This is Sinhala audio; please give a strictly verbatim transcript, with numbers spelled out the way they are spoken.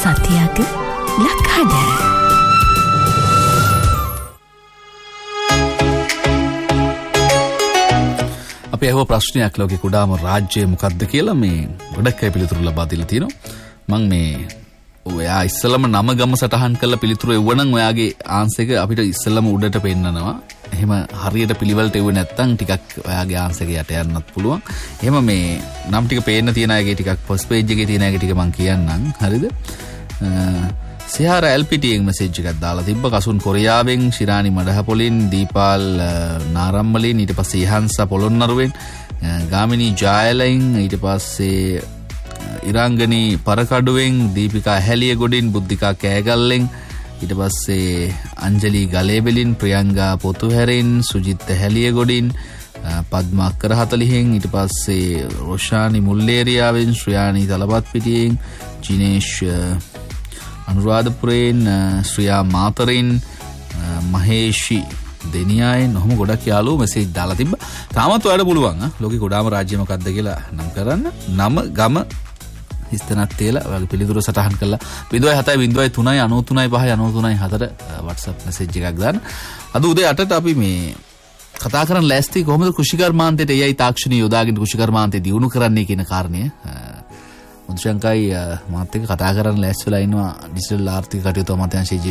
සතියක ලක්හඩ. අපි අහුව ප්‍රශ්නයක් ලෝකේ කුඩාම රාජ්‍යය මොකක්ද කියලා මේ ගොඩක් අය පිළිතුරු ලබා දීලා තියෙනවා. මම මේ ඔයා ඉස්සලම නම ගම සටහන් කරලා පිළිතුරු එවුවනම් ඔයාගේ ආන්සර් එක අපිට ඉස්සලම උඩට පෙන්නනවා. එහෙම හරියට පිළිවෙලට එවුවේ නැත්නම් ටිකක් ඔයාගේ ආන්සර් එක යට යන්නත් පුළුවන්. එහෙම මේ නම් ටික පේන්න තියෙන අයගේ ටිකක් ෆස්ට් පේජ් එකේ තියෙන අයගේ ටික මම කියන්නම්. හරිද? සිහාර එල්පිටියෙන් මෙසේජ් එකක් දාලා තිබ්බ. කසුන් කොරියාවෙන්, ශිරානි මඩහපොලින්, දීපාල් නාරම්මලින්, ඊට පස්සේ ඉහන්සා පොළොන්නරුවෙන්, ගාමිණී ජායලෙන්, ඊට පස්සේ ඉරංගනී පරකඩුවෙන්, දීපිකා හැලියගොඩින්, බුද්ධිකා කෑගල්ලෙන්, ඊට පස්සේ අංජලි ගලේබෙලින්, ප්‍රියංගා පොතුහැරෙන්, සුජිත් හැලියගොඩින්, පද්මා අක්කර හතළිහෙන්, ඊට පස්සේ රොෂානි මුල්ලේරියාවෙන්, ශ්‍රියානි තලපත් පිටියෙන්, ජිනේෂ් අනුරාධපුරයෙන්, ශ්‍රියා මාතරින්, මහේෂි දෙනියායෙන් ඔහොම ගොඩක් යාළුවෝ මෙසේජ් දාලා තිබ්බා. තාමත් ඔයාලට පුළුවන් ලෝකේ ගොඩාම රාජ්‍ය මොකක්ද කියලා නම් කරන්න. නම ගම හිස්තනක් තියලා ඔයාගේ පිළිතුරු සටහන් කරලා ज़ीरो सात ज़ीरो तीन नौ तीन नौ पाँच नौ तीन चार WhatsApp මෙසේජ් එකක් දාන්න. අද උදේ අටට අපි මේ කතා කරන්න ලෑස්ති කොහොමද කෘෂිකර්මාන්තයට A I තාක්ෂණය යොදාගෙන කෘෂිකර්මාන්තය දියුණු කරන්නේ කියන කාරණය. මුද්‍රංකයි මාත් එක්ක කතා කරන්න ලෑස්ති වෙලා ඉන්නවා ඩිජිටල් ආර්ථික කටයුතු අමාත්‍යාංශයේ